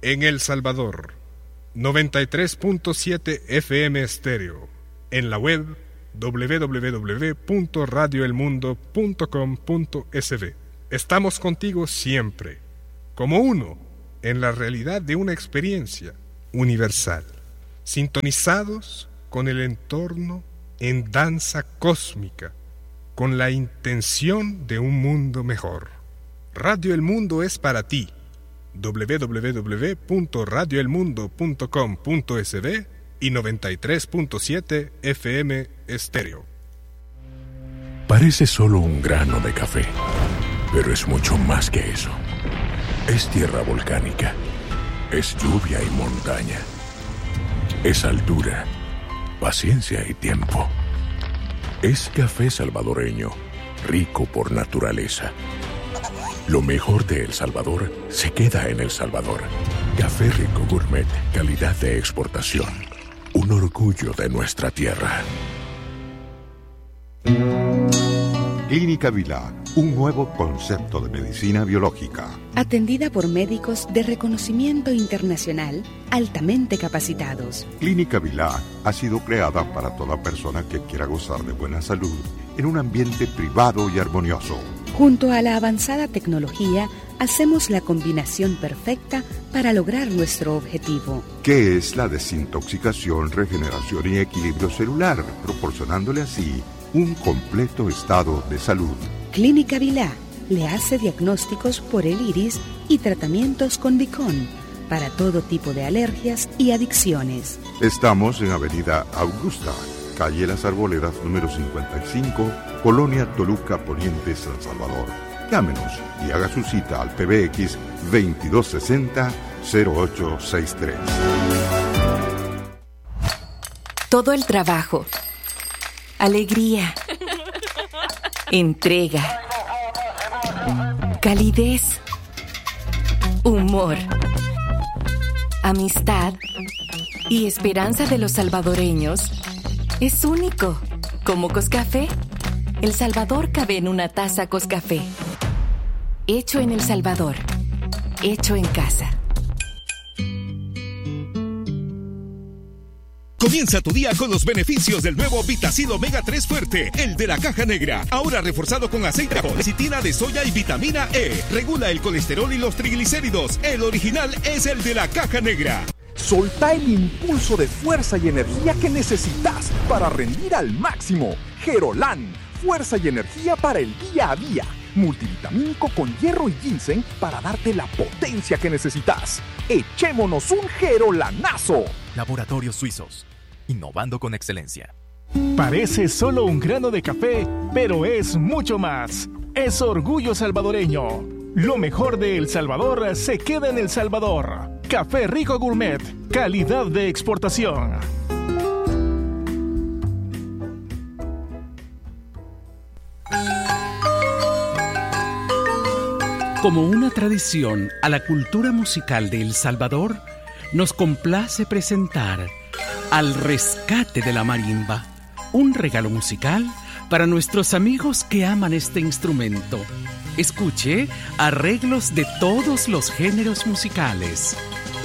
en El Salvador, 93.7 FM estéreo, en la web www.radioelmundo.com.sb. Estamos contigo siempre, como uno, en la realidad de una experiencia universal, sintonizados con el entorno en danza cósmica, con la intención de un mundo mejor. Radio El Mundo es para ti. www.radioelmundo.com.sb y 93.7 FM estéreo. Parece solo un grano de café, pero es mucho más que eso. Es tierra volcánica, es lluvia y montaña, es altura, paciencia y tiempo. Es café salvadoreño, rico por naturaleza. Lo mejor de El Salvador se queda en El Salvador. Café Rico Gourmet, calidad de exportación. Un orgullo de nuestra tierra. Clínica Vilá, un nuevo concepto de medicina biológica. Atendida por médicos de reconocimiento internacional, altamente capacitados. Clínica Vilá ha sido creada para toda persona que quiera gozar de buena salud en un ambiente privado y armonioso. Junto a la avanzada tecnología, hacemos la combinación perfecta para lograr nuestro objetivo. Que es la desintoxicación, regeneración y equilibrio celular, proporcionándole así un completo estado de salud. Clínica Vilá le hace diagnósticos por el iris y tratamientos con Vicón para todo tipo de alergias y adicciones. Estamos en Avenida Augusta, calle Las Arboledas, número 55, Colonia Toluca Poniente, San Salvador. Llámenos y haga su cita al PBX 2260-0863. Todo el trabajo, alegría, entrega, calidez, humor, amistad y esperanza de los salvadoreños es único. Como Coscafé, El Salvador cabe en una taza Coscafé. Hecho en El Salvador, hecho en casa. Comienza tu día con los beneficios del nuevo Vitacid Omega 3 Fuerte, el de la caja negra. Ahora reforzado con aceite de lecitina de soya y vitamina E. Regula el colesterol y los triglicéridos. El original es el de la caja negra. Solta el impulso de fuerza y energía que necesitas para rendir al máximo. Gerolán, fuerza y energía para el día a día. Multivitamínico con hierro y ginseng para darte la potencia que necesitas. ¡Echémonos un gerolanazo! Laboratorios Suizos, innovando con excelencia. Parece solo un grano de café, pero es mucho más. Es orgullo salvadoreño. Lo mejor de El Salvador se queda en El Salvador. Café Rico Gourmet, calidad de exportación. Como una tradición a la cultura musical de El Salvador, nos complace presentar Al Rescate de la Marimba, un regalo musical para nuestros amigos que aman este instrumento. Escuche arreglos de todos los géneros musicales.